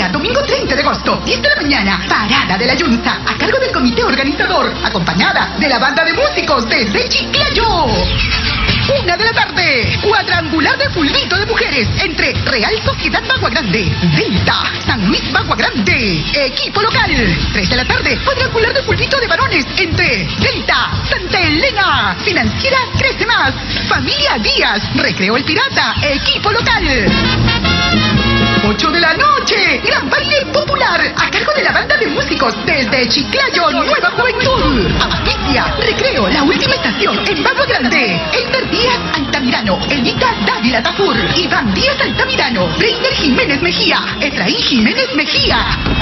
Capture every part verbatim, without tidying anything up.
día, domingo treinta de agosto, diez de la mañana, Parada de la Yunza, a cargo del comité organizador, acompañada de la banda de músicos desde Chiclayo. Una de la tarde, cuadrangular de fulbito de mujeres entre Real Sociedad Bagua Grande, Delta, San Luis Bagua Grande, equipo local. Tres de la tarde, cuadrangular de fulbito de varones entre Delta, Santa Elena, Financiera Crece Más, Familia Díaz, Recreo El Pirata, equipo local. Ocho de la noche, gran baile popular a cargo de la banda de músicos desde Chiclayo, Nueva Juventud. Abasticia, Recreo, La Última Estación en Bagua Grande. Elmer Díaz Altamirano, Elita Dávila Tafur, Iván Díaz Altamirano, Reiner Jiménez Mejía, Efraín Jiménez Mejía.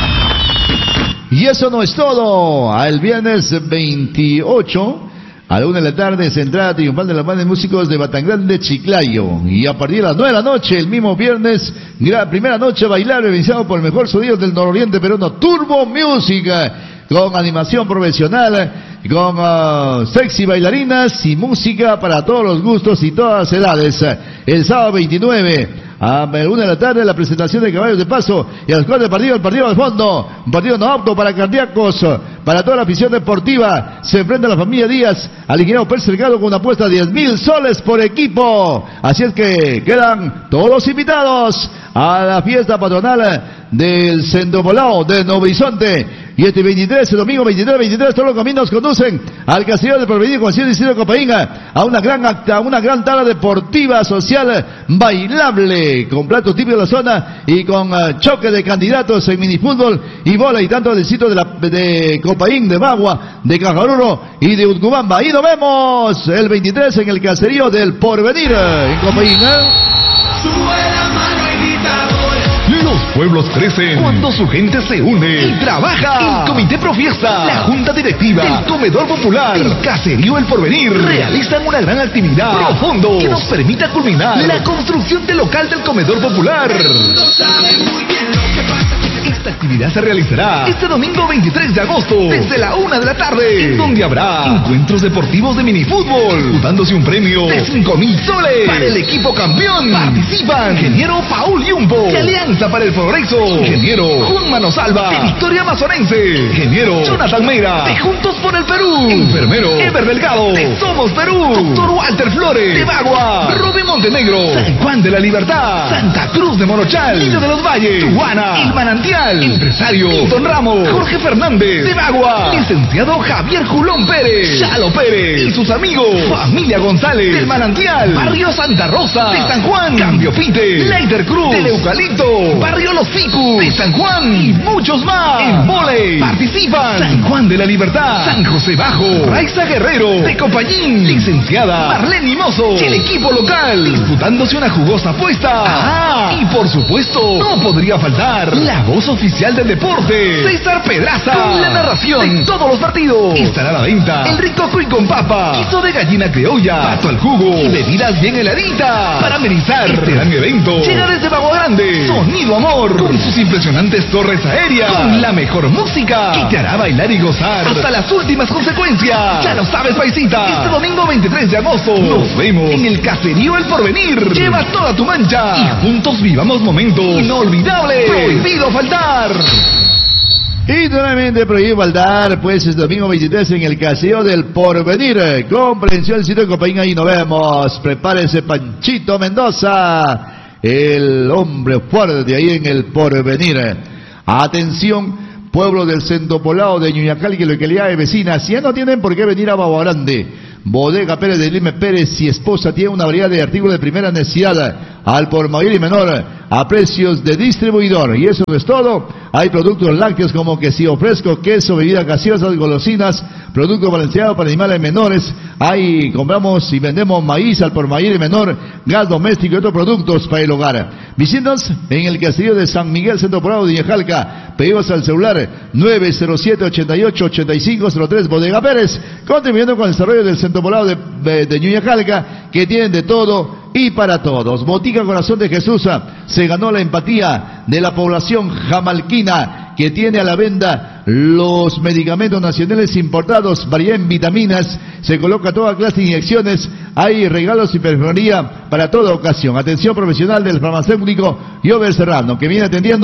Y eso no es todo. El viernes veintiocho a la una de la tarde, entrada triunfal de la banda de músicos de Batangrande, Chiclayo. Y a partir de las nueve de la noche, el mismo viernes, primera noche bailable, iniciado por el mejor sonido del nororiente peruano, Turbo Music, con animación profesional, con uh, sexy bailarinas y música para todos los gustos y todas las edades. El sábado veintinueve, a la una de la tarde, la presentación de caballos de paso, y a las cuatro del partido, el partido al fondo, un partido no apto para cardíacos, para toda la afición deportiva. Se enfrenta la familia Díaz al ingeniero Pérez Delgado con una apuesta de diez mil soles por equipo. Así es que quedan todos invitados a la fiesta patronal del Centopoblado de Nuevo Horizonte. Y este veintitrés, el domingo veintitrés, veintitrés, todos los caminos conducen al Castillo del Porvenir con Ciudad Distrito de Copaína, a una gran acta, una gran tabla deportiva, social, bailable, con platos típicos de la zona y con uh, choque de candidatos en minifútbol y bola y tanto del sitio de, la, de Copaín, de Bagua, de Cajaruro y de Utcubamba. Y nos vemos el veintitrés en el Caserío del Porvenir, en Copaína. Los pueblos crecen cuando su gente se une y trabaja. El Comité Profiesta, la Junta Directiva, el Comedor Popular, el Caserío El Porvenir realizan una gran actividad profundo que nos permita culminar la construcción del local del Comedor Popular. Esta actividad se realizará este domingo veintitrés de agosto desde la una de la tarde, en donde habrá encuentros deportivos de minifútbol, dándose un premio de cinco mil soles para el equipo campeón. Participan Ingeniero Paul Yumbo de Alianza para el Progreso, Ingeniero Juan Manosalva de Victoria Amazonense, Ingeniero Jonathan Meira de Juntos por el Perú, Enfermero Ever Delgado de Somos Perú, Doctor Walter Flores de Bagua, Rubén Montenegro, San Juan de la Libertad, Santa Cruz de Morochal, Niño de los Valles, Tuana, El Manantial, empresario Milton Ramos, Jorge Fernández de Bagua, licenciado Javier Julón Pérez, Chalo Pérez y sus amigos, familia González del Manantial, barrio Santa Rosa de San Juan, Cambio Pite, Leider Cruz del Eucalipto, barrio Los Ficus de San Juan y muchos más. En volei participan San Juan de la Libertad, San José Bajo, Raiza Guerrero de Copayín, licenciada Marlene Mozo y el equipo local disputándose una jugosa apuesta. Ah, y por supuesto no podría faltar la voz oficial del deporte, César Pedraza, con la narración de todos los partidos. Estará a la venta el rico cuy con papa, queso de gallina criolla, pato al jugo y bebidas bien heladitas. Para amenizar este gran evento, llega desde Bagua Grande Sonido Amor, con sus impresionantes torres aéreas, con la mejor música que te hará bailar y gozar hasta las últimas consecuencias. Ya lo sabes, paisita, este domingo veintitrés de agosto nos vemos en el Caserío El Porvenir. Lleva toda tu mancha y juntos vivamos momentos inolvidables. Prohibido faltar. Y nuevamente prohibido faltar, pues es domingo veintitrés en el Caserío del Porvenir. Comprensión del sitio de Copaín, ahí nos vemos. Prepárese Panchito Mendoza, el hombre fuerte ahí en el Porvenir. Atención, pueblo del Centopoblado de Ñuñacal y localidades vecinas, si ya no tienen por qué venir a Bagua Grande. Bodega Pérez de Lime Pérez y esposa tiene una variedad de artículos de primera necesidad al por mayor y menor a precios de distribuidor. Y eso no es todo, hay productos lácteos como quesillo fresco, queso, bebidas gaseosas, golosinas, productos balanceados para animales menores. Ahí compramos y vendemos maíz al por mayor y menor, gas doméstico y otros productos para el hogar. Visítanos en el Castillo de San Miguel, Centro Poblado de Ñuñacal. Pedimos al celular nueve cero siete, ochenta y ocho, ochenta y cinco cero tres. Bodega Pérez, contribuyendo con el desarrollo del Centro Poblado de, de, de Ñuñacal, que tienen de todo y para todos. Botica Corazón de Jesús se ganó la empatía de la población jamalquina, que tiene a la venta los medicamentos nacionales importados, variedad en vitaminas, se coloca toda clase de inyecciones, hay regalos y perfumería para toda ocasión. Atención profesional del farmacéutico Jover Serrano, que viene atendiendo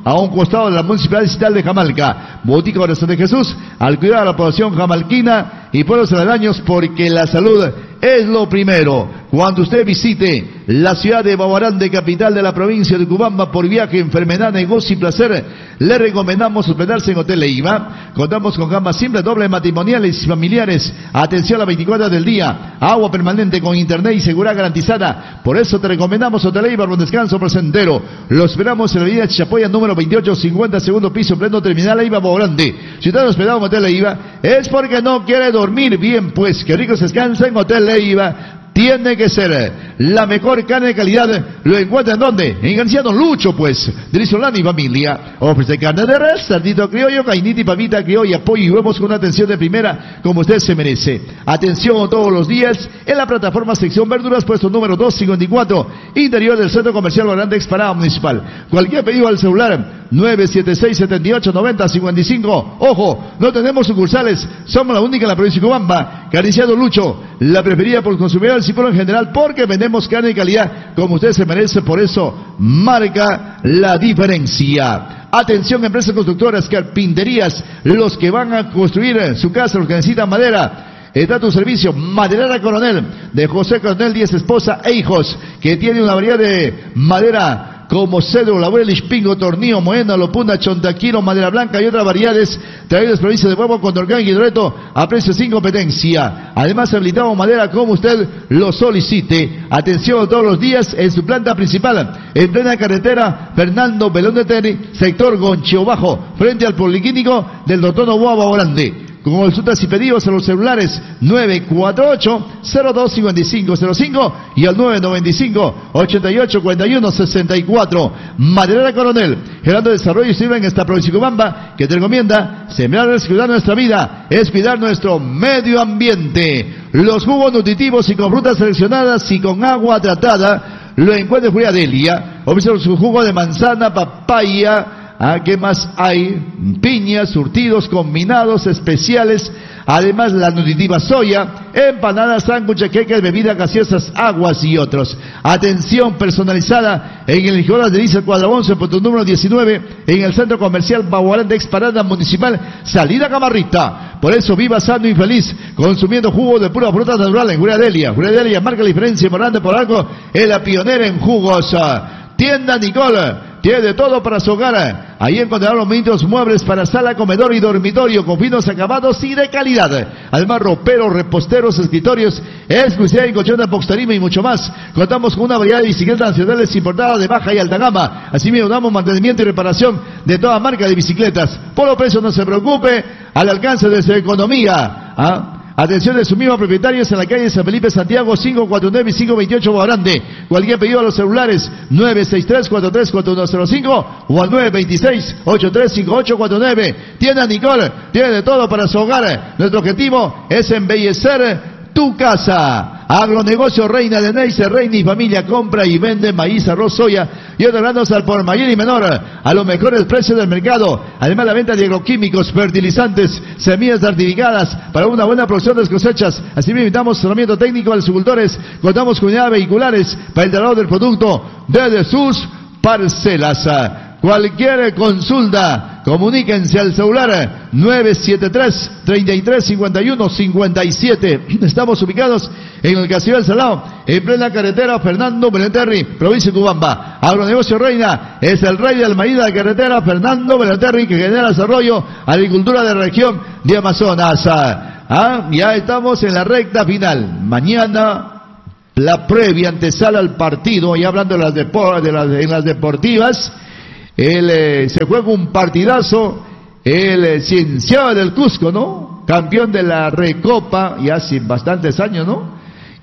a un costado de la Municipalidad Distrital de Jamalca. Botica Corazón de Jesús, al cuidar a la población jamalquina y pueblos aledaños, porque la salud es lo primero. Cuando usted visite la ciudad de Baguarande, capital de la provincia de Cubamba, por viaje, enfermedad, negocio y placer, le recomendamos hospedarse en Hotel Leiva. Contamos con camas simples, dobles, matrimoniales y familiares. Atención a las veinticuatro horas del día. Agua permanente con internet y seguridad garantizada. Por eso te recomendamos Hotel Leiva, un descanso placentero. Lo esperamos en la avenida Chapoya, número veintiocho cincuenta, segundo piso, pleno terminal Leiva, Baguarande. Si usted ha hospedado en Hotel Leiva, es porque no quiere dormir bien, pues que rico se descansa en Hotel Leiva. Tiene que ser la mejor carne de calidad. ¿Lo encuentra en dónde? En Anciano Lucho, pues. Drizolani y familia. Ofrece carne de res, sardito criollo, cainita y pavita criolla, pollo y huevos con una atención de primera, como usted se merece. Atención todos los días en la plataforma sección verduras, puesto número doscientos cincuenta y cuatro, interior del Centro Comercial Baguarande, Exparada Municipal. Cualquier pedido al celular nueve siete seis, siete ocho, nueve cero cinco cinco. Ojo, no tenemos sucursales, somos la única en la provincia de Cubamba. Cariciado Lucho, la preferida por consumidores y por en general, porque vendemos carne de calidad como usted se merece. Por eso marca la diferencia. Atención, empresas constructoras, carpinterías, los que van a construir su casa, los que necesitan madera. Está tu servicio, Maderera Coronel, de José Coronel Díaz, esposa e hijos, que tiene una variedad de madera como cedro, laurel, ispingo, tornillo, moena, lopuna, chontaquiro, madera blanca y otras variedades, traídas provincia de Huevo, Condorcán y Hidroeto a precio sin competencia. Además, habilitamos madera como usted lo solicite. Atención todos los días en su planta principal, en plena carretera Fernando Belón de Teni, sector Gonchio Bajo, frente al Policlínico del doctor Novoa, Baguarande. Con consultas y pedidos a los celulares nueve cuatro ocho, cero dos cinco cinco cero cinco y al nueve nueve cinco, ocho ocho cuatro uno seis cuatro. Maderera Coronel, generando desarrollo y sirve en esta provincia de Cubamba, que te recomienda: sembrar es cuidar nuestra vida, es cuidar nuestro medio ambiente. Los jugos nutritivos y con frutas seleccionadas y con agua tratada lo encuentra en Julia Delia. Observa su jugo de manzana, papaya. ¿Ah, qué más hay? Piñas, surtidos, combinados, especiales. Además, la nutritiva soya, empanadas, sándwiches, queques, bebidas gaseosas, aguas y otros. Atención personalizada en el Nicolás de Liza Cuadrabonce, punto número diecinueve, en el Centro Comercial Baguarande, Exparada Municipal, salida Camarrita. Por eso viva sano y feliz, consumiendo jugo de pura fruta natural en Julia Delia. Julia Delia marca la diferencia, Morante por algo, es la pionera en jugos. Tienda Nicole. Tiene de todo para su hogar. Ahí encontrarán los bonitos muebles para sala, comedor y dormitorio con finos acabados y de calidad. Además, roperos, reposteros, escritorios, exclusiva en colchón de boxerismo y mucho más. Contamos con una variedad de bicicletas nacionales importadas de baja y alta gama. Asimismo, damos mantenimiento y reparación de toda marca de bicicletas. Por los precios no se preocupe, al alcance de su economía. ¿Ah? Atención de su mismo propietarios en la calle San Felipe Santiago, cinco cuatro nueve y cinco veintiocho Baguarande. Cualquier pedido a los celulares nueve seis tres, cuatro tres cuatro uno cero cinco o al nueve veintiséis, ochenta y tres cincuenta y ocho cuarenta y nueve. Tienda Nicole, tiene de todo para su hogar. Nuestro objetivo es embellecer tu casa. Agronegocio Reina de Neisse, Reina y familia compra y vende maíz, arroz, soya y otros granos al por mayor y menor a los mejores precios del mercado. Además, la venta de agroquímicos, fertilizantes, semillas certificadas para una buena producción de las cosechas. Asimismo, invitamos asesoramiento técnico a los agricultores. Contamos con unidades vehiculares para el traslado del producto desde sus parcelas. Cualquier consulta, comuníquense al celular nueve siete tres, treinta y tres, cincuenta y uno, cincuenta y siete. Estamos ubicados en el Castillo del Salao, en plena carretera Fernando Belenterri, provincia de Cubamba. Agronegocio Reina es el rey del maíz de la carretera Fernando Belenterri, que genera desarrollo, agricultura de la región de Amazonas. Ah, ya estamos en la recta final. Mañana, la previa antesala al partido, y hablando de las, depo de las, en las deportivas. El, eh, se juega un partidazo, el eh, Cienciano del Cusco, ¿no? Campeón de la Recopa, ya hace bastantes años, ¿no?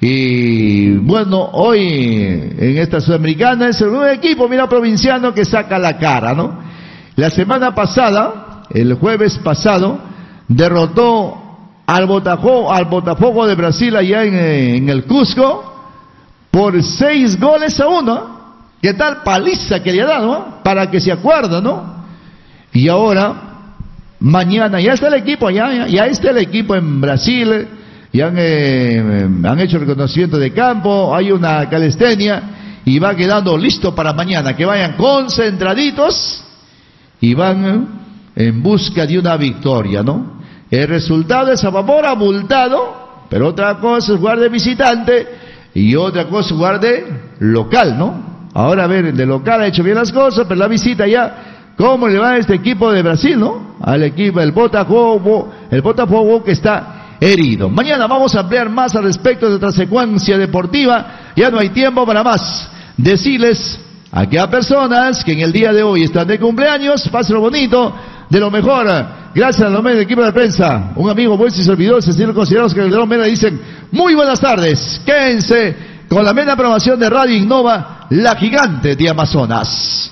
Y bueno, hoy en esta Sudamericana es el nuevo equipo, mira, provinciano, que saca la cara, ¿no? La semana pasada, el jueves pasado, derrotó al Botafogo, al Botafogo de Brasil allá en, en el Cusco por seis goles a uno. ¿Qué tal paliza que le ha dado, ¿no? Para que se acuerda, ¿no? Y ahora, mañana, ya está el equipo, ya, ya está el equipo en Brasil, ya han, eh, han hecho reconocimiento de campo, hay una calistenia y va quedando listo para mañana. Que vayan concentraditos y van en busca de una victoria, ¿no? El resultado es a favor abultado, pero otra cosa es jugar de visitante y otra cosa es jugar de local, ¿no? Ahora, a ver, de local ha hecho bien las cosas, pero la visita ya, ¿cómo le va a este equipo de Brasil, no? Al equipo, el Botafogo, el Botafogo que está herido. Mañana vamos a ampliar más al respecto de otra secuencia deportiva, ya no hay tiempo para más. Decirles a aquellas personas que en el día de hoy están de cumpleaños, pásenlo bonito, de lo mejor, gracias a los medios del equipo de prensa, un amigo buen y servidor, señor considerados que el de Mena dicen, muy buenas tardes, quédense con la mera programación de Radio Innova, la gigante de Amazonas.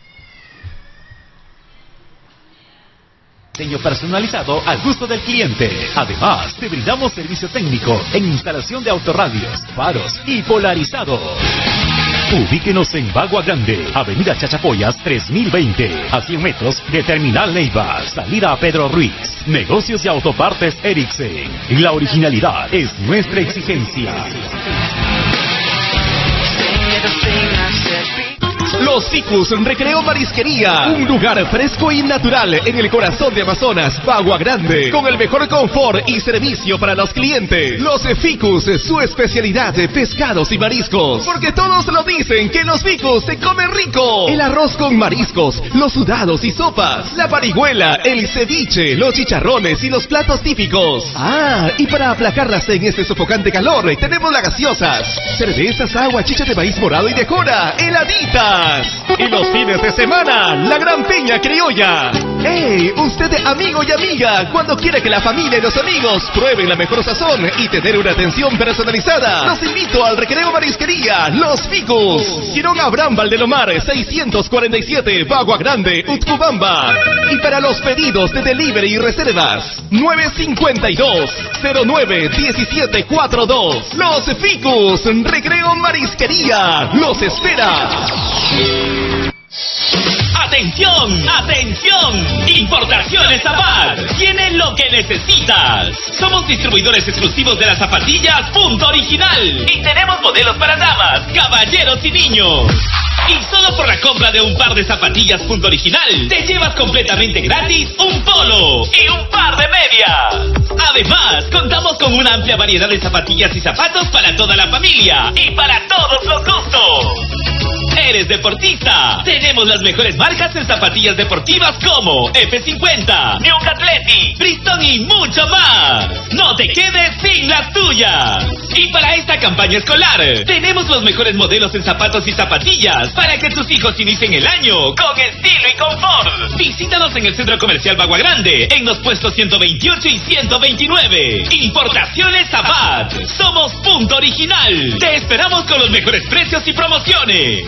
Diseño personalizado al gusto del cliente. Además, te brindamos servicio técnico en instalación de autorradios, faros y polarizado. Ubíquenos en Bagua Grande, Avenida Chachapoyas tres mil veinte, a cien metros de Terminal Neiva, salida a Pedro Ruiz. Negocios de autopartes Ericsson. La originalidad es nuestra exigencia. Los Ficus Recreo Marisquería, un lugar fresco y natural en el corazón de Amazonas, Bagua Grande, con el mejor confort y servicio para los clientes. Los Ficus, su especialidad de pescados y mariscos, porque todos lo dicen que los Ficus se comen rico. El arroz con mariscos, los sudados y sopas, la parihuela, el ceviche, los chicharrones y los platos típicos. Ah, y para aplacarlas en este sofocante calor, tenemos las gaseosas, cervezas, agua, chicha de maíz morado y de jora, heladitas. Y los fines de semana, la gran piña criolla. ¡Hey! Usted, amigo y amiga, cuando quiere que la familia y los amigos prueben la mejor sazón y tener una atención personalizada, los invito al Recreo Marisquería Los Ficus, Girón Abraham Valdelomar seiscientos cuarenta y siete, Bagua Grande, Utcubamba. Y para los pedidos de delivery y reservas, nueve cinco dos, cero nueve uno siete cuatro dos. Los Ficus Recreo Marisquería los espera. ¡Atención! ¡Atención! Importaciones Zapad. Tienen lo que necesitas. Somos distribuidores exclusivos de las zapatillas Punto Original. Y tenemos modelos para damas, caballeros y niños. Y solo por la compra de un par de zapatillas Punto Original, te llevas completamente gratis un polo y un par de medias. Además, contamos con una amplia variedad de zapatillas y zapatos para toda la familia y para todos los gustos. ¿Eres deportista? Tenemos las mejores marcas en zapatillas deportivas como F cincuenta, New Athletic, Bristol y mucho más. No te quedes sin las tuyas. Y para esta campaña escolar, tenemos los mejores modelos en zapatos y zapatillas para que tus hijos inicien el año con estilo y confort. Visítanos en el Centro Comercial Bagua Grande, en los puestos ciento veintiocho y ciento veintinueve. Importaciones Zapad. Somos Punto Original. Te esperamos con los mejores precios y promociones.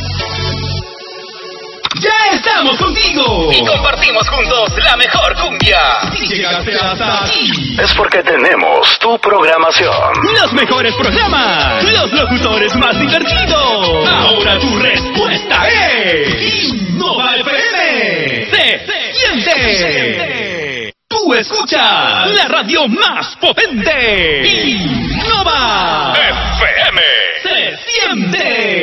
¡Ya estamos contigo! Y compartimos juntos la mejor cumbia. Si llegaste hasta aquí, es porque tenemos tu programación. Los mejores programas, los locutores más divertidos. Ahora tu respuesta es Innova F M. ¡Se siente! Tú escuchas la radio más potente. Innova F M. ¡Se siente!